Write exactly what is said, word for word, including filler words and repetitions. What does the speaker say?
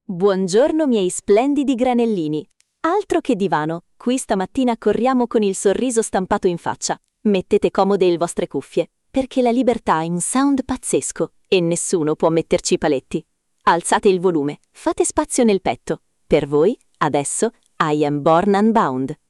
Buongiorno miei splendidi granellini. Altro che divano, qui stamattina corriamo con il sorriso stampato in faccia. Mettete comode le vostre cuffie, perché la libertà è un sound pazzesco e nessuno può metterci i paletti. Alzate il volume, fate spazio nel petto. Per voi, adesso, I am born unbound.